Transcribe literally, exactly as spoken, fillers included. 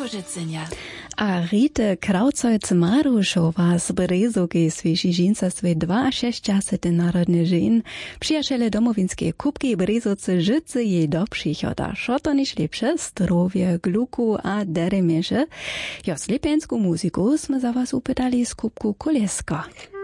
Łużycynia. A Rite Kraucojc-Maruszowa z Brezoki Świeży Żeńcastwie dwudziesty Narodny Dzień przyjaciele domowinskie kubki Brezocy życy jej do przychoda. Szoto niż lepsze zdrowie, gluku a deremiesze. Jo, slepensku muzyku sme za was upytali z kubku Kolesko.